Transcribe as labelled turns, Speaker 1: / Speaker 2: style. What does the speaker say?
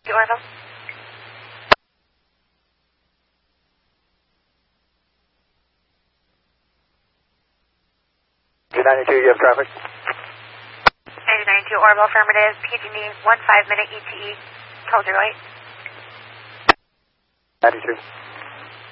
Speaker 1: Orville.
Speaker 2: 292, you have traffic.
Speaker 1: 292 Orville, affirmative. PG&E, 1 5-minute ETE. Told you right.
Speaker 2: 92.